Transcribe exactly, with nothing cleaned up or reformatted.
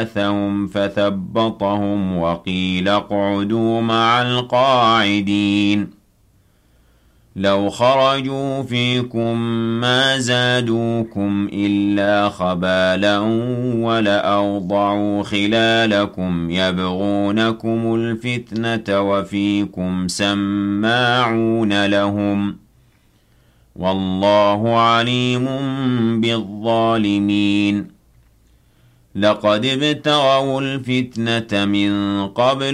ثم فثبطهم وقيل اقعدوا مع القاعدين لو خرجوا فيكم ما زادوكم إلا خبالا ولأوضعوا خلالكم يبغونكم الفتنة وفيكم سماعون لهم والله عليم بالظالمين لقد ابتغوا الفتنة من قبل